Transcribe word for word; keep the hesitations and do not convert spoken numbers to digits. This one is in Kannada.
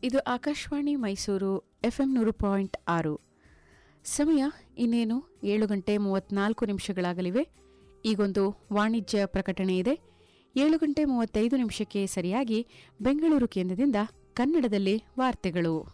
ಇದು ಆಕಾಶವಾಣಿ ಮೈಸೂರು ಎಫ್ಎಂ ನೂರು ಪಾಯಿಂಟ್ ಆರು. ಸಮಯ ಇನ್ನೇನು ಏಳು ಗಂಟೆ ಮೂವತ್ನಾಲ್ಕು ನಿಮಿಷಗಳಾಗಲಿವೆ. ಈಗೊಂದು ವಾಣಿಜ್ಯ ಪ್ರಕಟಣೆ ಇದೆ. ಏಳು ಗಂಟೆ ಮೂವತ್ತೈದು ನಿಮಿಷಕ್ಕೆ ಸರಿಯಾಗಿ ಬೆಂಗಳೂರು ಕೇಂದ್ರದಿಂದ ಕನ್ನಡದಲ್ಲಿ ವಾರ್ತೆಗಳು.